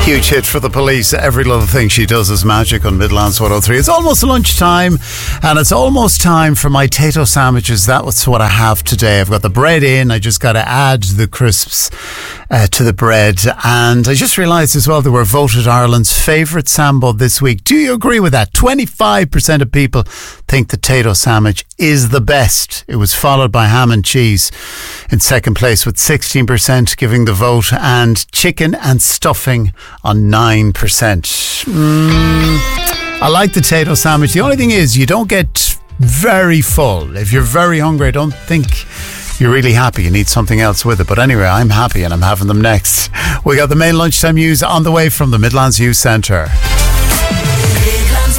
Huge hit for the Police. Every little thing she does is magic on Midlands 103. It's almost lunchtime and it's almost time for my tato sandwiches. That's what I have today. I've got the bread in. I just got to add the crisps to the bread. And I just realised as well they were voted Ireland's favourite sambo this week. Do you agree with that? 25% of people think the tato sandwich is the best. It was followed by ham and cheese in second place with 16% giving the vote, and chicken and stuffing on 9%. I like the tato sandwich. The only thing is you don't get very full. If you're very hungry, I don't think you're really happy. You need something else with it. But anyway, I'm happy and I'm having them next. We got the main lunchtime news on the way from the Midlands Youth Centre. Midlands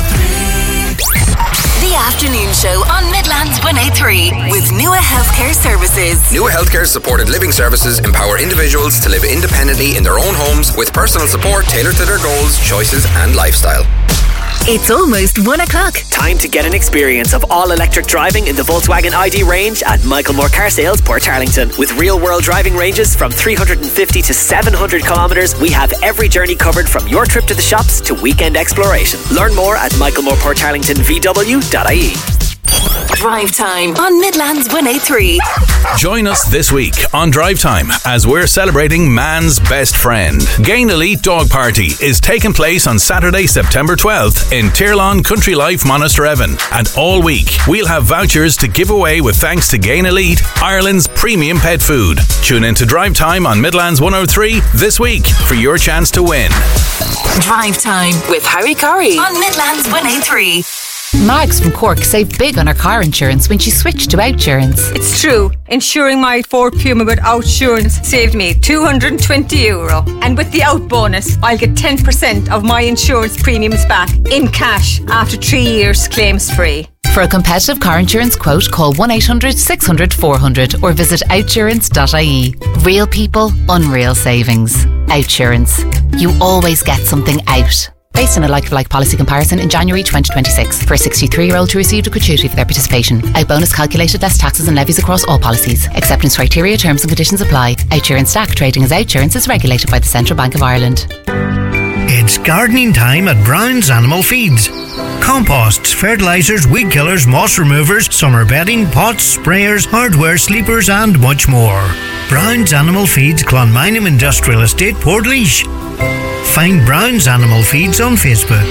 103. The afternoon show on Midlands 103 with Nua Healthcare Services. Nua Healthcare's supported living services empower individuals to live independently in their own homes with personal support tailored to their goals, choices and lifestyle. It's almost 1 o'clock. Time to get an experience of all-electric driving in the Volkswagen ID range at Michael Moore Car Sales, Portarlington. With real-world driving ranges from 350 to 700 kilometres, we have every journey covered from your trip to the shops to weekend exploration. Learn more at michaelmooreportarlingtonvw.ie. Drive Time on Midlands 103. Join us this week on Drive Time as we're celebrating man's best friend. Gain Elite Dog Party is taking place on Saturday, September 12th in Tirlawn Country Life, Monasterevin. And all week, we'll have vouchers to give away with thanks to Gain Elite, Ireland's premium pet food. Tune in to Drive Time on Midlands 103 this week for your chance to win. Drive Time with Harry Corey on Midlands 103. Mags from Cork saved big on her car insurance when she switched to Outsurance. It's true. Insuring my Ford Puma with Outsurance saved me €220. And with the Out bonus, I'll get 10% of my insurance premiums back in cash after 3 years claims free. For a competitive car insurance quote, call 1-800-600-400 or visit outsurance.ie. Real people, unreal savings. Outsurance. You always get something out. Based on a like-for-like policy comparison in January 2026 for a 63-year-old who received a gratuity for their participation. Out bonus calculated less taxes and levies across all policies. Acceptance criteria, terms and conditions apply. Outsurance Stack trading as Outsurance is regulated by the Central Bank of Ireland. It's gardening time at Brown's Animal Feeds. Composts, fertilisers, weed killers, moss removers, summer bedding, pots, sprayers, hardware, sleepers and much more. Brown's Animal Feeds, Clonminum Industrial Estate, Portlaoise. Find Brown's Animal Feeds on Facebook.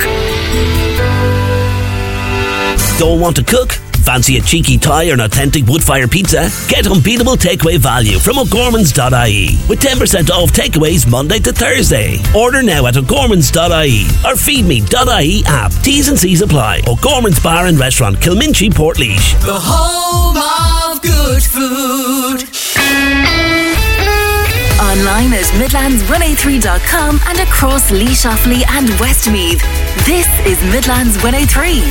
Don't want to cook? Fancy a cheeky Thai or an authentic wood-fire pizza? Get unbeatable takeaway value from O'Gorman's.ie with 10% off takeaways Monday to Thursday. Order now at O'Gorman's.ie or feedme.ie app. T's and C's apply. O'Gorman's Bar and Restaurant, Kilminchy, Portlaoise. The home of good food. Online at Midlands103.com and across Laois, Offaly and Westmeath. This is Midlands 103.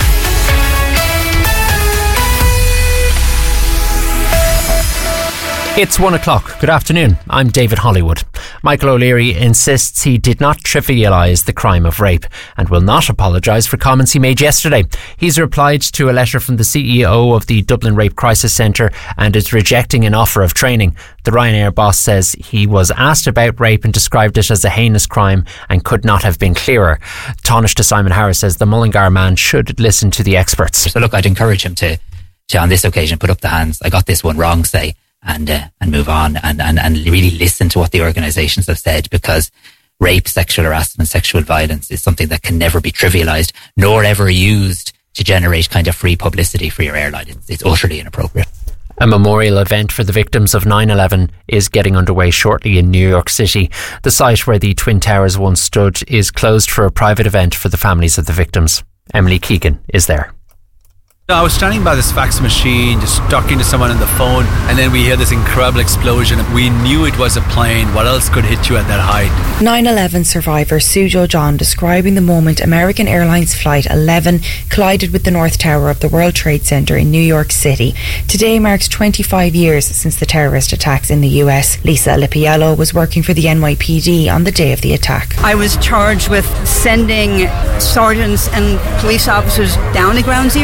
It's 1 o'clock. Good afternoon. I'm David Hollywood. Michael O'Leary insists he did not trivialise the crime of rape and will not apologise for comments he made yesterday. He's replied to a letter from the CEO of the Dublin Rape Crisis Centre and is rejecting an offer of training. The Ryanair boss says he was asked about rape and described it as a heinous crime and could not have been clearer. Taoiseach Simon Harris says the Mullingar man should listen to the experts. So look, I'd encourage him to on this occasion put up the hands. I got this one wrong, say. And move on and really listen to what the organisations have said, because rape, sexual harassment, sexual violence is something that can never be trivialised nor ever used to generate kind of free publicity for your airline. It's utterly inappropriate. A memorial event for the victims of 9/11 is getting underway shortly in New York City. The site where the Twin Towers once stood is closed for a private event for the families of the victims. Emily Keegan is there. I was standing by this fax machine, just talking to someone on the phone, and then we hear this incredible explosion. We knew it was a plane. What else could hit you at that height? 9/11 survivor Sujo John describing the moment American Airlines Flight 11 collided with the North Tower of the World Trade Center in New York City. Today marks 25 years since the terrorist attacks in the US. Lisa Lipiello was working for the NYPD on the day of the attack. I was charged with sending sergeants and police officers down to Ground Zero. I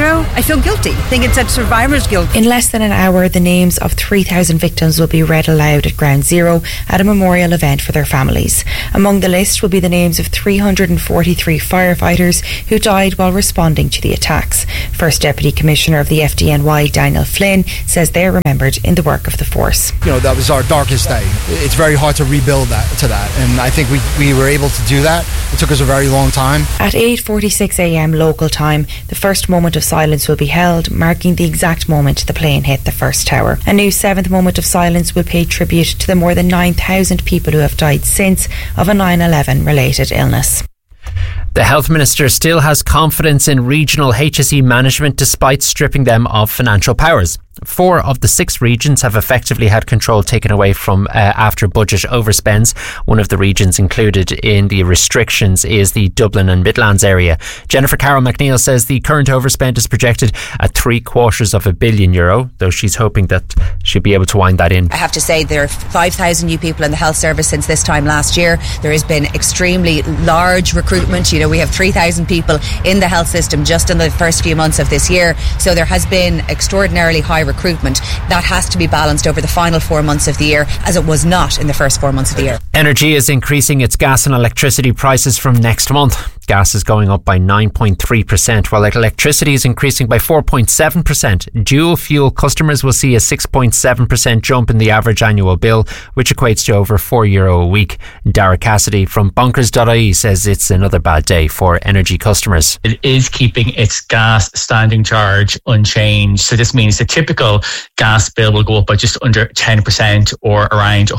feel guilty. I think it's a survivor's guilt. In less than an hour, the names of 3,000 victims will be read aloud at Ground Zero at a memorial event for their families. Among the list will be the names of 343 firefighters who died while responding to the attacks. First Deputy Commissioner of the FDNY, Daniel Flynn, says they're remembered in the work of the force. That was our darkest day. It's very hard to rebuild that, and I think we were able to do that. It took us a very long time. At 8:46 a.m. local time, the first moment of silence will be held, marking the exact moment the plane hit the first tower. A new 7th moment of silence will pay tribute to the more than 9,000 people who have died since of a 9/11 related illness. The Health Minister still has confidence in regional HSE management despite stripping them of financial powers. 4 of the 6 regions have effectively had control taken away from after budget overspends. One of the regions included in the restrictions is the Dublin and Midlands area. Jennifer Carroll McNeil says the current overspend is projected at €750 million, though she's hoping that she'll be able to wind that in. I have to say there are 5,000 new people in the health service since this time last year. There has been extremely large recruitment. We have 3,000 people in the health system just in the first few months of this year. So there has been extraordinarily high recruitment. That has to be balanced over the final 4 months of the year, as it was not in the first 4 months of the year. Energy is increasing its gas and electricity prices from next month. Gas is going up by 9.3%, while electricity is increasing by 4.7%. Dual fuel customers will see a 6.7% jump in the average annual bill, which equates to over €4 a week. Dara Cassidy from bonkers.ie says it's another bad day for energy customers. It is keeping its gas standing charge unchanged. So this means the typical gas bill will go up by just under 10%, or around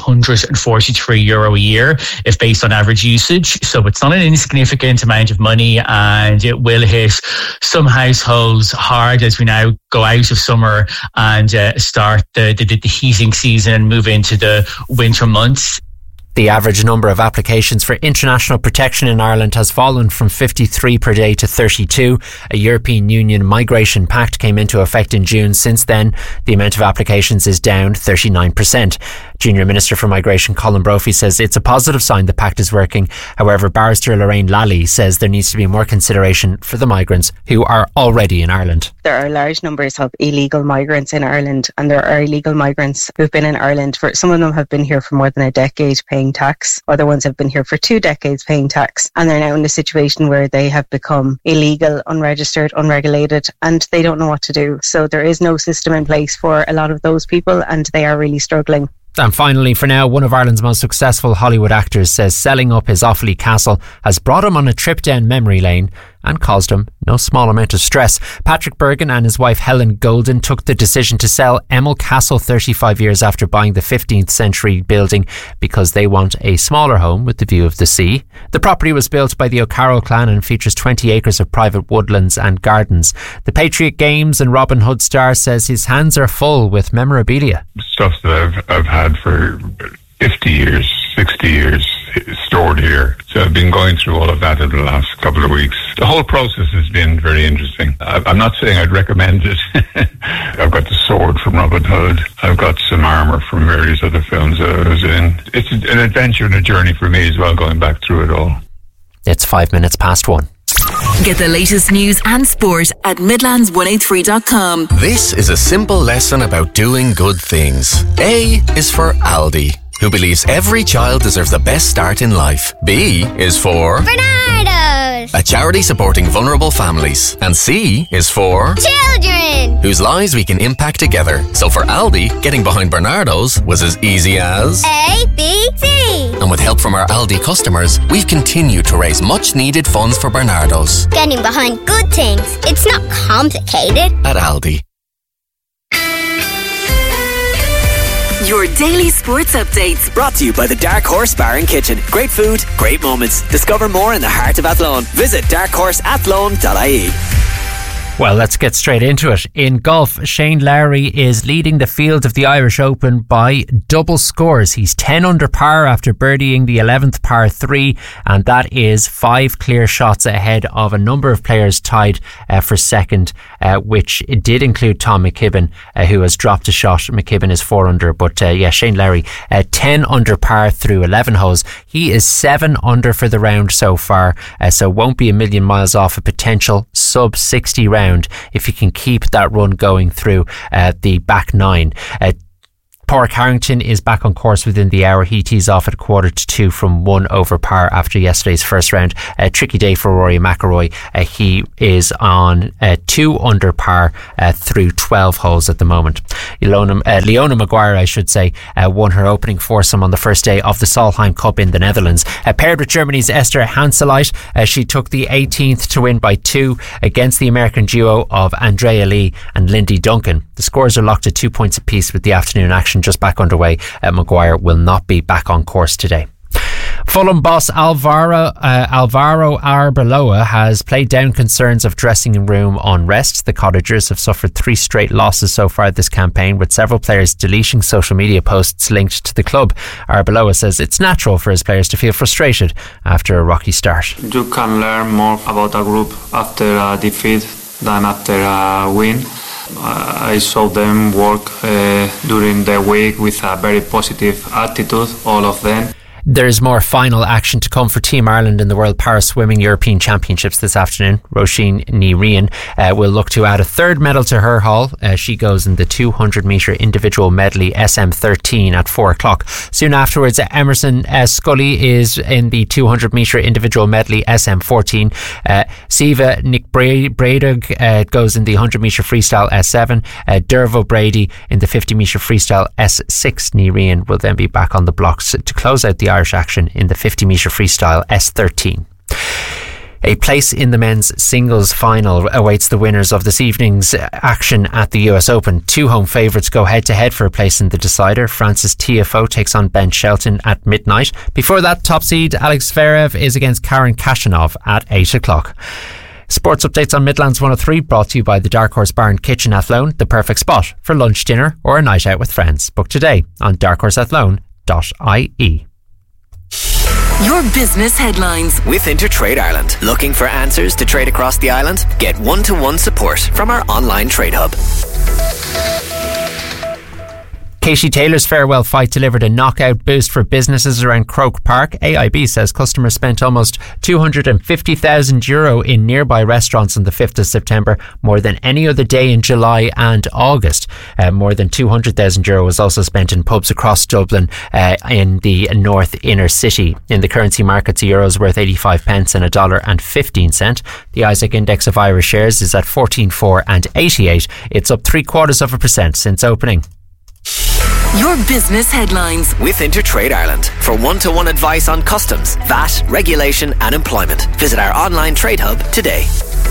€143 a year if based on average usage. So it's not an insignificant amount of money, and it will hit some households hard as we now go out of summer and start the heating season and move into the winter months. The average number of applications for international protection in Ireland has fallen from 53 per day to 32. A European Union migration pact came into effect in June. Since then, the amount of applications is down 39%. Junior Minister for Migration Colin Brophy says it's a positive sign the pact is working. However, Barrister Lorraine Lally says there needs to be more consideration for the migrants who are already in Ireland. There are large numbers of illegal migrants in Ireland, and there are illegal migrants who've been in Ireland for, some of them have been here for more than a decade paying tax. Other ones have been here for 2 decades paying tax, and they're now in a situation where they have become illegal, unregistered, unregulated, and they don't know what to do. So there is no system in place for a lot of those people, and they are really struggling. And finally, for now, one of Ireland's most successful Hollywood actors says selling up his Offaly castle has brought him on a trip down memory lane and caused him no small amount of stress. Patrick Bergin and his wife Helen Golden took the decision to sell Emil Castle 35 years after buying the 15th century building because they want a smaller home with the view of the sea. The property was built by the O'Carroll clan and features 20 acres of private woodlands and gardens. The Patriot Games and Robin Hood star says his hands are full with memorabilia. Stuff that I've had for 50 years, 60 years stored here. So I've been going through all of that in the last couple of weeks. The whole process has been very interesting. I'm not saying I'd recommend it. I've got the sword from Robin Hood. I've got some armour from various other films that I was in. It's an adventure and a journey for me as well, going back through it all. It's 1. Get the latest news and sport at Midlands183.com. This is a simple lesson about doing good things. A is for Aldi, who believes every child deserves the best start in life. B is for Bernardo's, a charity supporting vulnerable families. And C is for children, whose lives we can impact together. So for Aldi, getting behind Bernardo's was as easy as A, B, C. And with help from our Aldi customers, we've continued to raise much needed funds for Bernardo's. Getting behind good things. It's not complicated. At Aldi. Your daily sports updates. Brought to you by the Dark Horse Bar and Kitchen. Great food, great moments. Discover more in the heart of Athlone. Visit darkhorseathlone.ie. Well, let's get straight into it. In golf, Shane Lowry is leading the field of the Irish Open by double scores. He's 10 under par after birdieing the 11th par 3, and that is 5 clear shots ahead of a number of players tied for second, which did include Tom McKibben, who has dropped a shot. McKibben is 4 under, but Shane Lowry 10 under par through 11 holes. He is 7 under for the round so far, so won't be a million miles off a potential sub 60 round sound if he can keep that run going through the back nine. Pádraig Harrington is back on course within the hour. He tees off at 1:45 from 1 over par after yesterday's first round. A tricky day for Rory McIlroy. He is on 2 under par through 12 holes at the moment. Leona Maguire, I should say, won her opening foursome on the first day of the Solheim Cup in the Netherlands. Paired with Germany's Esther Hanseleit, she took the 18th to win by 2 against the American duo of Andrea Lee and Lindy Duncan. The scores are locked at 2 points apiece with the afternoon action just back underway. Maguire will not be back on course today. Fulham boss Alvaro Arbeloa has played down concerns of dressing room unrest. The Cottagers have suffered 3 straight losses so far this campaign, with several players deleting social media posts linked to the club. Arbeloa says it's natural for his players to feel frustrated after a rocky start. You can learn more about a group after a defeat than after a win. I saw them work during the week with a very positive attitude, all of them. There's more final action to come for Team Ireland in the World Para Swimming European Championships this afternoon. Roisin Ní Riain will look to add a third medal to her haul. She goes in the 200 metre individual medley SM13 at 4 o'clock. Soon afterwards, Emerson Scully is in the 200 metre individual medley SM14. Siva Nick Bradog goes in the 100 metre freestyle S7. Dervo Brady in the 50 metre freestyle S6. Ní Riain will then be back on the blocks to close out the Irish action in the 50 metre freestyle S13. A place in the men's singles final awaits the winners of this evening's action at the US Open. 2 home favourites go head to head for a place in the decider. Francis Tiafoe takes on Ben Shelton at midnight. Before that, top seed Alex Zverev is against Karen Khachanov at 8 o'clock. Sports updates on Midlands 103 brought to you by the Dark Horse Bar and Kitchen Athlone, the perfect spot for lunch, dinner or a night out with friends. Book today on darkhorseathlone.ie. Your business headlines with Intertrade Ireland. Looking for answers to trade across the island? Get one-to-one support from our online trade hub. Katie Taylor's farewell fight delivered a knockout boost for businesses around Croke Park. AIB says customers spent almost €250,000 in nearby restaurants on the 5th of September, more than any other day in July and August. More than €200,000 was also spent in pubs across Dublin in the North Inner City. In the currency markets, a euro is worth 85 pence and $1.15. The Isaac Index of Irish shares is at 14,488. It's up 0.75% since opening. Your business headlines with Intertrade Ireland. For one-to-one advice on customs, VAT, regulation and employment, visit our online trade hub today.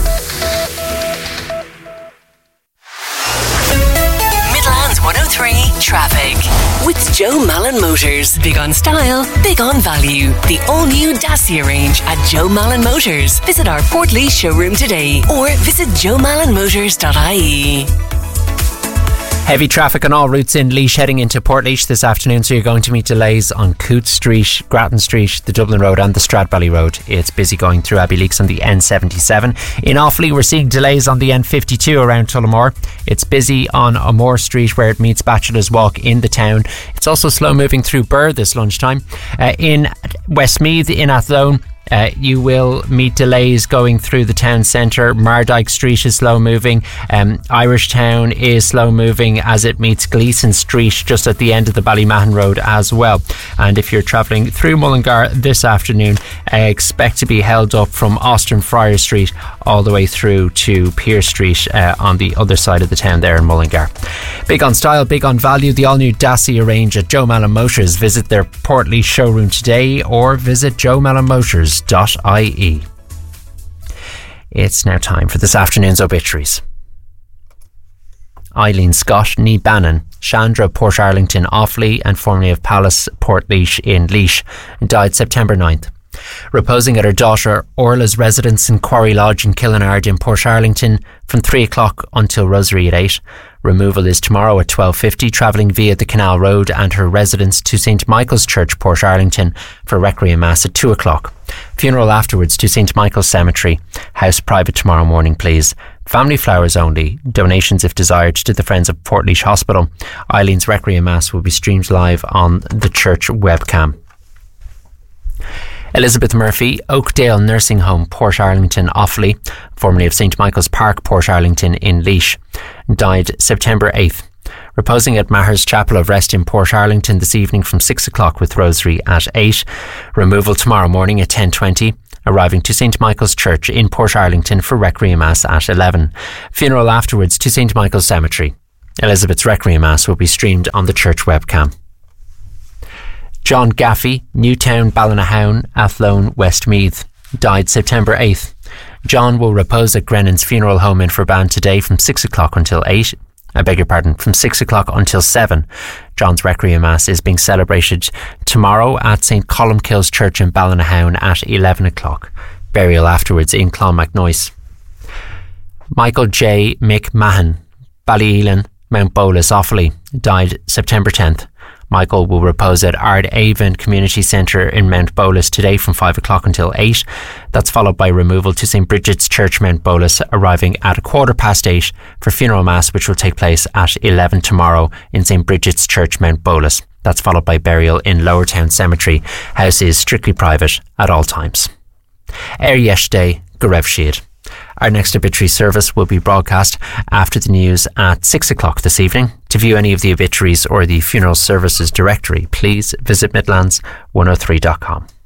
Midlands 103 traffic with Joe Malin Motors. Big on style, big on value. The all-new Dacia range at Joe Malin Motors. Visit our Portlaoise showroom today or visit joemallinmotors.ie. Heavy traffic on all routes in Laois heading into Portlaoise this afternoon, so you're going to meet delays on Coote Street, Grattan Street, the Dublin Road and the Stradbally Road. It's busy going through Abbey Leaks on the N77. In Offaly, we're seeing delays on the N52 around Tullamore. It's busy on O'Moore Street where it meets Bachelor's Walk in the town. It's also slow moving through Birr this lunchtime. In Westmeath, in Athlone, you will meet delays going through the town centre. Mardyke Street is slow moving. Irish Town is slow moving as it meets Gleeson Street just at the end of the Ballymahan Road as well. And if you're travelling through Mullingar this afternoon, expect to be held up from Austin Friar Street all the way through to Pier Street on the other side of the town there in Mullingar. Big on style, big on value. The all-new Dacia range at Joe Malin Motors. Visit their Portlaoise showroom today or visit joemallinmotors.ie. It's now time for this afternoon's obituaries. Eileen Scott, Nee Bannon, Chandra Portarlington Offaly and formerly of Palace Portlaoise in Laois, died September 9th. Reposing at her daughter Orla's residence in Quarry Lodge in Killinard in Portarlington from 3 o'clock until Rosary at 8. Removal is tomorrow at 12:50, travelling via the Canal Road and her residence to St Michael's Church, Portarlington, for Requiem Mass at 2 o'clock. Funeral afterwards to St Michael's Cemetery. House private tomorrow morning, please. Family flowers only. Donations if desired to the Friends of Portlaoise Hospital. Eileen's Requiem Mass will be streamed live on the church webcam. Elizabeth Murphy, Oakdale Nursing Home, Portarlington, Offaly, formerly of St Michael's Park, Portarlington in Laois, died September 8th. Reposing at Maher's Chapel of Rest in Portarlington this evening from 6 o'clock with Rosary at 8. Removal tomorrow morning at 10:20. Arriving to St Michael's Church in Portarlington for Requiem Mass at 11. Funeral afterwards to St Michael's Cemetery. Elizabeth's Requiem Mass will be streamed on the church webcam. John Gaffey, Newtown, Ballinahown, Athlone, Westmeath, died September 8th. John will repose at Grennan's Funeral Home in Ferban today from 6 o'clock until 8. From 6 o'clock until 7. John's Requiem Mass is being celebrated tomorrow at St Columkille's Church in Ballinahown at 11 o'clock. Burial afterwards in Clonmacnoise. Michael J. McMahon, Ballyelan, Mount Bolus, Offaly, died September 10th. Michael will repose at Ardavon Community Centre in Mount Bolus today from 5 o'clock until 8. That's followed by removal to St Bridget's Church, Mount Bolus, arriving at 8:15 for funeral mass, which will take place at 11 tomorrow in St Bridget's Church, Mount Bolus. That's followed by burial in Lowertown Cemetery. House is strictly private at all times. Yesterday, go raibh siad. Our next obituary service will be broadcast after the news at 6 o'clock this evening. To view any of the obituaries or the funeral services directory, please visit Midlands103.com.